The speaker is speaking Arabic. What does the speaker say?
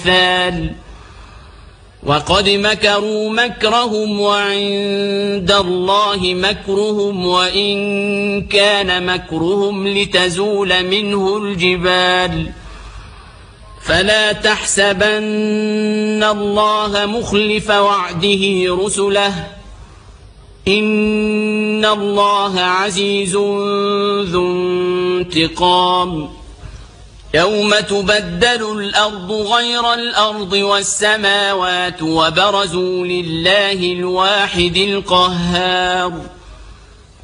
الأمثال وقد مكروا مكرهم وعند الله مكرهم وإن كان مكرهم لتزول منه الجبال فلا تحسبن الله مخلف وعده رسله إن الله عزيز ذو انتقام يوم تبدل الأرض غير الأرض والسماوات وبرزوا لله الواحد القهار